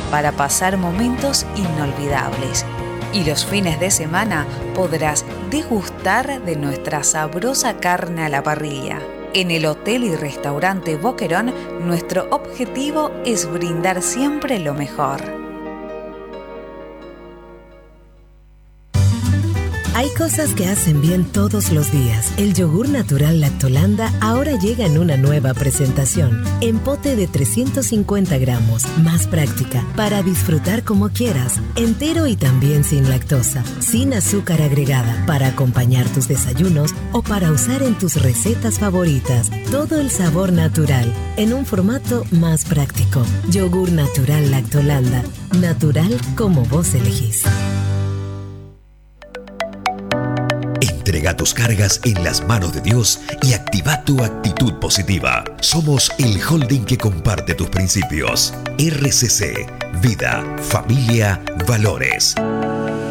para pasar momentos inolvidables. Y los fines de semana podrás degustar de nuestra sabrosa carne a la parrilla. En el Hotel y Restaurante Boquerón, nuestro objetivo es brindar siempre lo mejor. Hay cosas que hacen bien todos los días. El yogur natural Lactolanda ahora llega en una nueva presentación. En pote de 350 gramos, más práctica, para disfrutar como quieras. Entero y también sin lactosa, sin azúcar agregada, para acompañar tus desayunos o para usar en tus recetas favoritas. Todo el sabor natural, en un formato más práctico. Yogur natural Lactolanda. Natural como vos elegís. Entrega tus cargas en las manos de Dios y activa tu actitud positiva. Somos el holding que comparte tus principios. RCC, Vida, Familia, Valores.